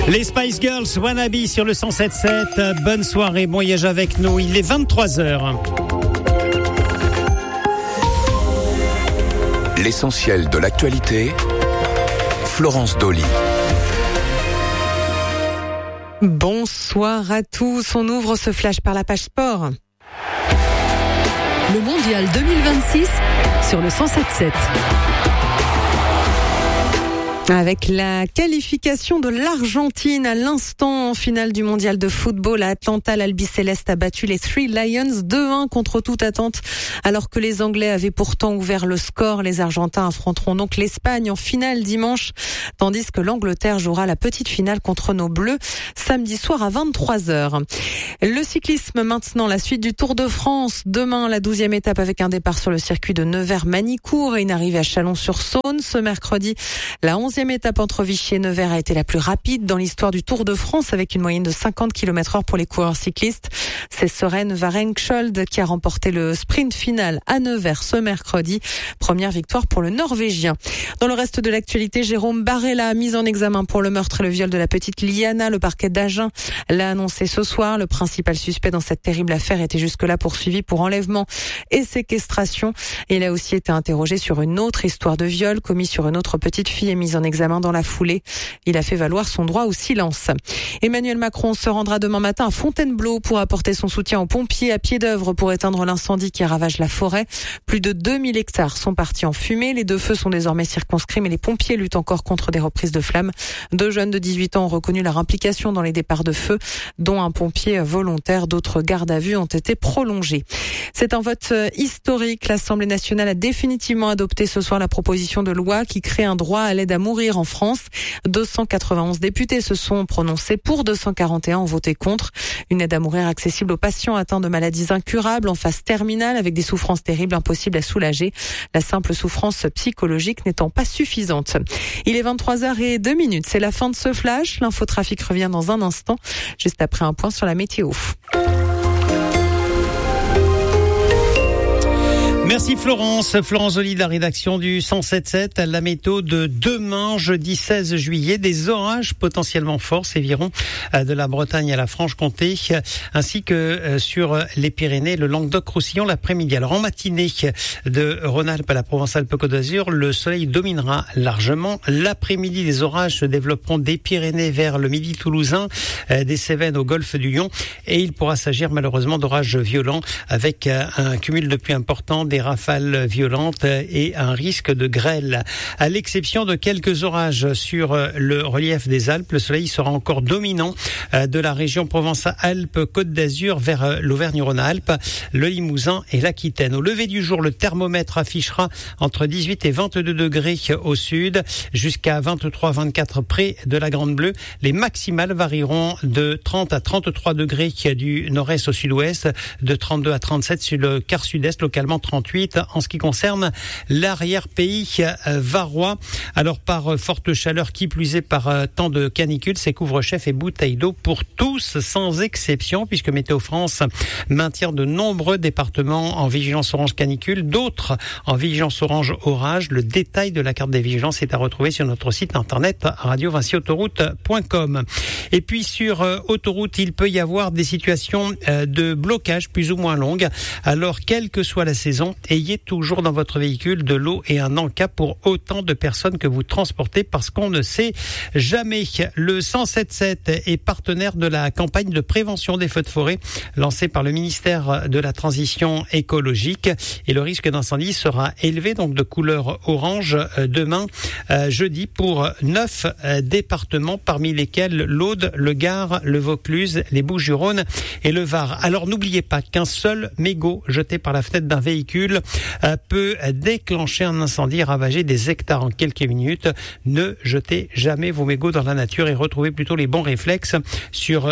Les Spice Girls, Wannabe sur le 107.7. Bonne soirée, bon voyage avec nous. Il est 23h. L'essentiel de l'actualité, Florence Dolly. Bonsoir à tous. On ouvre ce flash par la page sport. Le mondial 2026 sur le 107.7. Avec la qualification de l'Argentine à l'instant en finale du mondial de football à Atlanta, l'Albiceleste a battu les Three Lions 2-1 contre toute attente. Alors que les Anglais avaient pourtant ouvert le score, les Argentins affronteront donc l'Espagne en finale dimanche, tandis que l'Angleterre jouera la petite finale contre nos Bleus samedi soir à 23h. Le cyclisme maintenant, la suite du Tour de France. Demain, la 12e étape avec un départ sur le circuit de Nevers-Manicourt et une arrivée à Chalon-sur-Saône. Ce mercredi, la 11e étape entre Vichy et Nevers a été la plus rapide dans l'histoire du Tour de France avec une moyenne de 50 km/h pour les coureurs cyclistes. C'est Søren Varenksold qui a remporté le sprint final à Nevers ce mercredi. Première victoire pour le Norvégien. Dans le reste de l'actualité, Jérôme Barella, mis en examen pour le meurtre et le viol de la petite Liana. Le parquet d'Agen l'a annoncé ce soir. Le principal suspect dans cette terrible affaire était jusque-là poursuivi pour enlèvement et séquestration. Il a aussi été interrogé sur une autre histoire de viol commis sur une autre petite fille et mise en examen dans la foulée. Il a fait valoir son droit au silence. Emmanuel Macron se rendra demain matin à Fontainebleau pour apporter son soutien aux pompiers à pied d'œuvre pour éteindre l'incendie qui ravage la forêt. Plus de 2000 hectares sont partis en fumée. Les 2 feux sont désormais circonscrits, mais les pompiers luttent encore contre des reprises de flammes. 2 jeunes de 18 ans ont reconnu leur implication dans les départs de feu, dont un pompier volontaire. D'autres gardes à vue ont été prolongés. C'est un vote historique. L'Assemblée nationale a définitivement adopté ce soir la proposition de loi qui crée un droit à l'aide à mourir en France. 291 députés se sont prononcés pour, 241 ont voté contre. Une aide à mourir accessible aux patients atteints de maladies incurables en phase terminale avec des souffrances terribles impossibles à soulager. La simple souffrance psychologique n'étant pas suffisante. Il est 23h02. C'est la fin de ce flash. L'infotrafic revient dans un instant, juste après un point sur la météo. Merci Florence Dolly de la rédaction du 107.7. La météo de demain, jeudi 16 juillet, des orages potentiellement forts séviront de la Bretagne à la Franche-Comté, ainsi que sur les Pyrénées, le Languedoc-Roussillon l'après-midi. Alors en matinée de Rhône-Alpes à la Provence-Alpes-Côte d'Azur, le soleil dominera largement. L'après-midi, les orages se développeront des Pyrénées vers le midi toulousain, des Cévennes au golfe du Lion, et il pourra s'agir malheureusement d'orages violents avec un cumul de pluie important, des rafales violentes et un risque de grêle. À l'exception de quelques orages sur le relief des Alpes, le soleil sera encore dominant de la région Provence-Alpes-Côte d'Azur vers l'Auvergne-Rhône-Alpes, le Limousin et l'Aquitaine. Au lever du jour, le thermomètre affichera entre 18 et 22 degrés au sud, jusqu'à 23-24 près de la Grande Bleue. Les maximales varieront de 30 à 33 degrés du nord-est au sud-ouest, de 32 à 37 sur le quart sud-est, localement 38 en ce qui concerne l'arrière-pays varois. Alors par forte chaleur, qui plus est par temps de canicule, c'est couvre-chef et bouteilles d'eau pour tous sans exception, puisque Météo France maintient de nombreux départements en vigilance orange canicule, d'autres en vigilance orange orage. Le détail de la carte des vigilances est à retrouver sur notre site internet radio-vinci-autoroute.com. Et puis sur autoroute, il peut y avoir des situations de blocage plus ou moins longues. Alors quelle que soit la saison, ayez toujours dans votre véhicule de l'eau et un encas pour autant de personnes que vous transportez, parce qu'on ne sait jamais. Le 107.7 est partenaire de la campagne de prévention des feux de forêt lancée par le ministère de la Transition écologique, et le risque d'incendie sera élevé, donc de couleur orange demain jeudi pour 9 départements, parmi lesquels l'Aude, le Gard, le Vaucluse, les Bouches-du-Rhône et le Var. Alors n'oubliez pas qu'un seul mégot jeté par la fenêtre d'un véhicule peut déclencher un incendie et ravager des hectares en quelques minutes. Ne jetez jamais vos mégots dans la nature et retrouvez plutôt les bons réflexes sur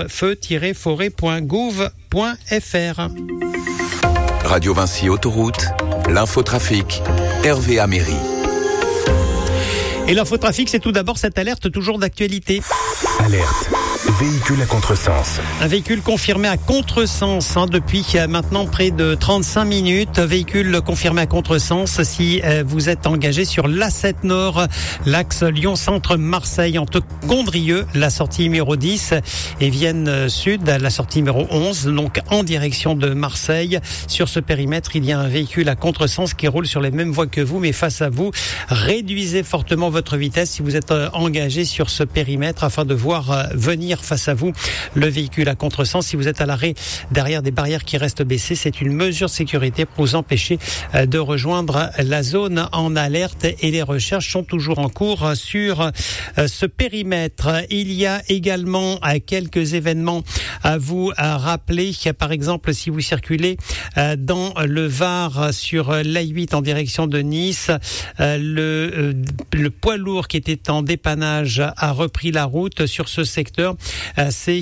feu-forêt.gouv.fr. Radio Vinci Autoroute, l'infotrafic, Hervé Améry. Et l'infotrafic, c'est tout d'abord cette alerte toujours d'actualité. Alerte. véhicule à contresens. Un véhicule confirmé à contresens depuis maintenant près de 35 minutes. Véhicule confirmé à contresens si vous êtes engagé sur l'A7 Nord, l'axe Lyon-Centre-Marseille entre Condrieu, la sortie numéro 10, et Vienne Sud, la sortie numéro 11, donc en direction de Marseille. Sur ce périmètre, il y a un véhicule à contresens qui roule sur les mêmes voies que vous, mais face à vous. Réduisez fortement votre vitesse si vous êtes engagé sur ce périmètre afin de voir venir face à vous le véhicule à contresens. Si vous êtes à l'arrêt derrière des barrières qui restent baissées, c'est une mesure de sécurité pour vous empêcher de rejoindre la zone en alerte, et les recherches sont toujours en cours sur ce périmètre. Il y a également quelques événements à vous rappeler. Par exemple, si vous circulez dans le Var sur l'A8 en direction de Nice, le poids lourd qui était en dépannage a repris la route sur ce secteur. C'est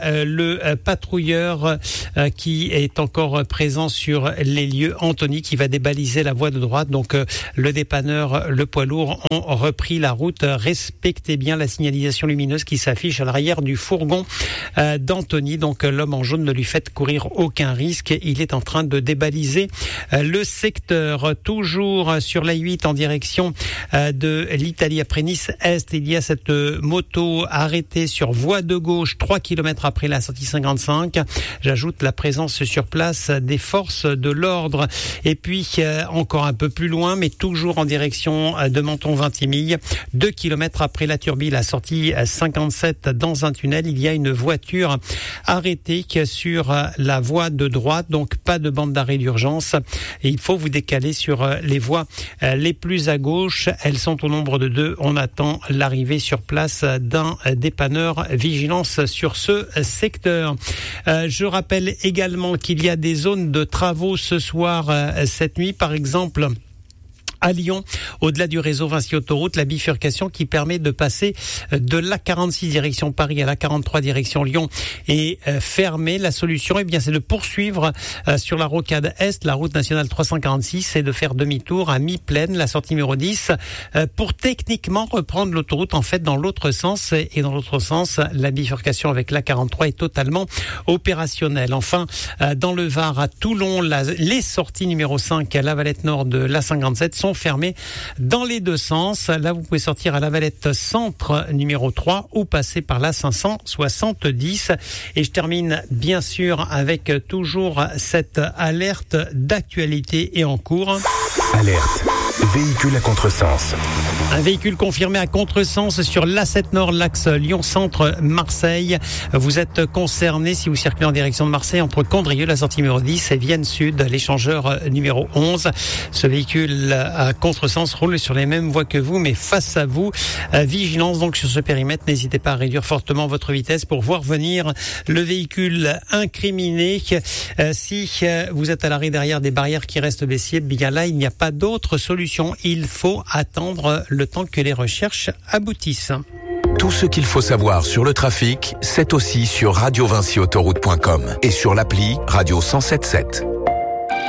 le patrouilleur qui est encore présent sur les lieux, Anthony, qui va débaliser la voie de droite. Donc le dépanneur, le poids lourd ont repris la route. Respectez bien la signalisation lumineuse qui s'affiche à l'arrière du fourgon d'Anthony. Donc l'homme en jaune, ne lui faites courir aucun risque. Il est en train de débaliser le secteur. Toujours sur l'A8 en direction de l'Italie après Nice-Est, il y a cette moto arrêtée sur voie de gauche 3 km après la sortie 55. J'ajoute la présence sur place des forces de l'ordre. Et puis encore un peu plus loin, mais toujours en direction de Menton-Vintimille, 2 km après la Turbie, la sortie 57 dans un tunnel, il y a une voiture arrêtée sur la voie de droite, donc pas de bande d'arrêt d'urgence. Et il faut vous décaler sur les voies les plus à gauche. Elles sont au nombre de 2. On attend l'arrivée sur place d'un dépanneur. Vigilance sur ce secteur. Je rappelle également qu'il y a des zones de travaux ce soir, cette nuit, par exemple à Lyon, au-delà du réseau Vinci Autoroute, la bifurcation qui permet de passer de l'A46 direction Paris à l'A43 direction Lyon est fermée. La solution, c'est de poursuivre sur la rocade Est, la route nationale 346, et de faire demi-tour à mi-plaine, la sortie numéro 10, pour techniquement reprendre l'autoroute en fait dans l'autre sens. Et dans l'autre sens, la bifurcation avec l'A43 est totalement opérationnelle. Enfin, dans le Var, à Toulon, les sorties numéro 5 à la Valette Nord de l'A57 sont fermées dans les deux sens. Là, vous pouvez sortir à la Valette Centre numéro 3 ou passer par la 570. Et je termine bien sûr avec toujours cette alerte d'actualité et en cours. Alerte. Véhicule à contresens. Un véhicule confirmé à contresens sur l'A7 Nord, l'axe Lyon-Centre-Marseille. Vous êtes concerné si vous circulez en direction de Marseille entre Condrieu, la sortie numéro 10, et Vienne Sud, l'échangeur numéro 11. Ce véhicule à contresens roule sur les mêmes voies que vous, mais face à vous. Vigilance donc sur ce périmètre. N'hésitez pas à réduire fortement votre vitesse pour voir venir le véhicule incriminé. Si vous êtes à l'arrêt derrière des barrières qui restent baissées, bien là, il n'y a pas d'autre solution. Il faut attendre le temps que les recherches aboutissent. Tout ce qu'il faut savoir sur le trafic, c'est aussi sur radiovinciautoroute.com et sur l'appli Radio 107.7.